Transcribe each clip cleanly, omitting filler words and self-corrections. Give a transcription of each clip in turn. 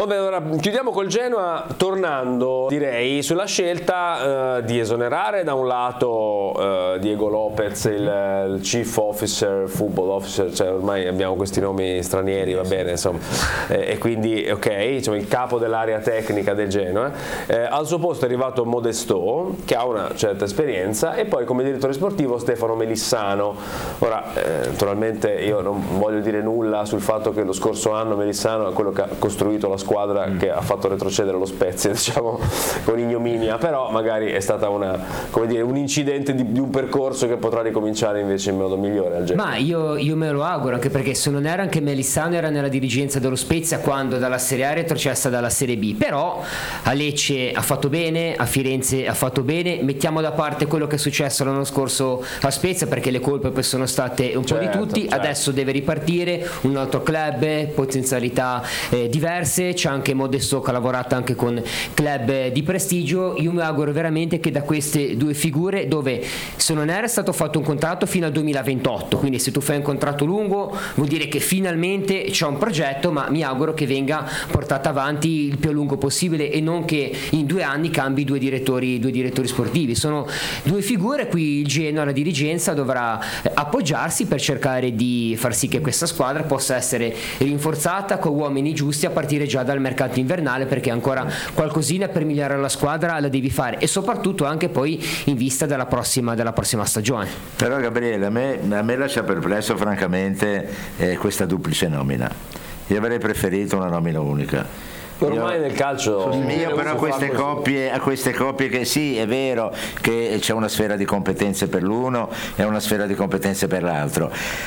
Vabbè, ora chiudiamo col Genoa tornando, direi, sulla scelta di esonerare da un lato Diego Lopez, il Chief Officer, Football Officer, cioè ormai abbiamo questi nomi stranieri, va bene, insomma, e quindi ok, diciamo, il capo dell'area tecnica del Genoa. Al suo posto è arrivato Modesto, che ha una certa esperienza, e poi come direttore sportivo Stefano Melissano. Ora, naturalmente io non voglio dire nulla sul fatto che lo scorso anno Melissano è quello che ha costruito la squadra che ha fatto retrocedere lo Spezia, diciamo, con ignominia, però magari è stata un incidente di un percorso che potrà ricominciare invece in modo migliore al Genoa. Ma io me lo auguro, anche perché se non era, anche Melissano era nella dirigenza dello Spezia quando dalla Serie A è retrocessa dalla Serie B, però a Lecce ha fatto bene, a Firenze ha fatto bene. Mettiamo da parte quello che è successo l'anno scorso a Spezia, perché le colpe poi sono state un po' di tutti, certo. Adesso deve ripartire un altro club, potenzialità diverse, c'è anche Modesto che ha lavorato anche con club di prestigio. Io mi auguro veramente che da queste due figure, dove se non era stato fatto un contratto fino al 2028, quindi se tu fai un contratto lungo vuol dire che finalmente c'è un progetto, ma mi auguro che venga portato avanti il più a lungo possibile e non che in 2 anni cambi due direttori sportivi. Sono due figure, qui il Genoa, la dirigenza dovrà appoggiarsi per cercare di far sì che questa squadra possa essere rinforzata con uomini giusti a partire già dal mercato invernale, perché ancora qualcosina per migliorare la squadra la devi fare, e soprattutto anche poi in vista della prossima stagione. Però Gabriele, a me lascia perplesso francamente questa duplice nomina. Io avrei preferito una nomina unica. Ormai nel calcio io però a queste coppie che sì, è vero che c'è una sfera di competenze per l'uno e una sfera di competenze per l'altro,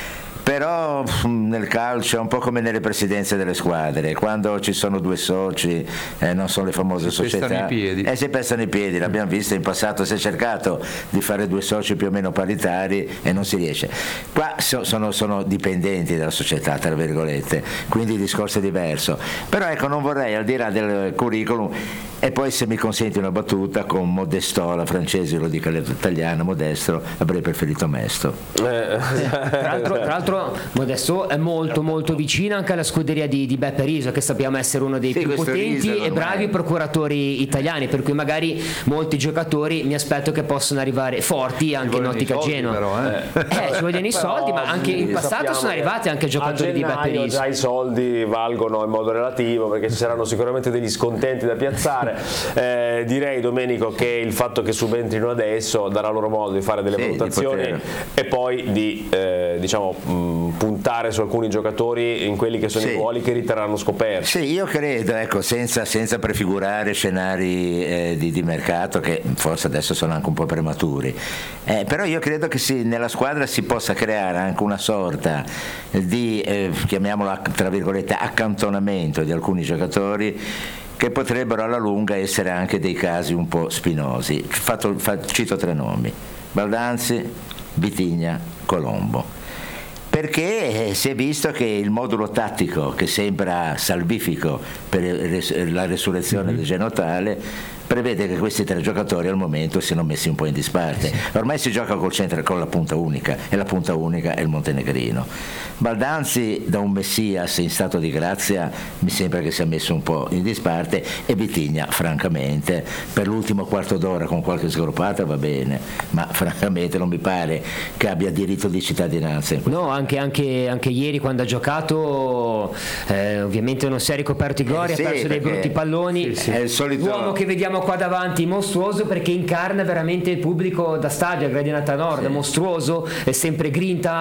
però nel calcio è un po' come nelle presidenze delle squadre, quando ci sono due soci, non sono le famose società, si pestano i piedi, l'abbiamo visto in passato, si è cercato di fare due soci più o meno paritari e non si riesce. Qua sono dipendenti dalla società, tra virgolette, quindi il discorso è diverso, però ecco, non vorrei, al di là del curriculum, e poi se mi consenti una battuta, con Modesto, la francese, lo dico all'italiana, Modesto, avrei preferito Mesto. Tra l'altro Modesto è molto molto vicino anche alla scuderia di Beppe Riso, che sappiamo essere uno dei più potenti e bravi procuratori italiani, per cui magari molti giocatori mi aspetto che possano arrivare forti anche in ottica Genoa. Ci vogliono i soldi, ma anche in passato sono arrivati anche giocatori di Beppe Riso. Già i soldi valgono in modo relativo, perché ci saranno sicuramente degli scontenti da piazzare. Direi, Domenico, che il fatto che subentrino adesso darà loro modo di fare delle valutazioni e poi di puntare su alcuni giocatori in quelli che sono i ruoli che riterranno scoperti. Sì, io credo, ecco, senza prefigurare scenari di mercato che forse adesso sono anche un po' prematuri, però io credo che nella squadra si possa creare anche una sorta di chiamiamolo tra virgolette accantonamento di alcuni giocatori che potrebbero alla lunga essere anche dei casi un po' spinosi. Cito 3 nomi: Baldanzi, Vitigna, Colombo, perché si è visto che il modulo tattico, che sembra salvifico per la resurrezione del Genotale, prevede che questi 3 giocatori al momento siano messi un po' in disparte. Ormai si gioca con la punta unica, e la punta unica è il montenegrino. Baldanzi, da un messias in stato di grazia, mi sembra che sia messo un po' in disparte, e Vitigna, francamente, per l'ultimo quarto d'ora con qualche sgruppata va bene, ma francamente non mi pare che abbia diritto di cittadinanza. No, anche ieri quando ha giocato ovviamente non si è ricoperto di gloria, ha perso dei brutti palloni. È il solito uomo che vediamo qua davanti, mostruoso, perché incarna veramente il pubblico da stadio a Gradinata Nord, mostruoso, è sempre grinta,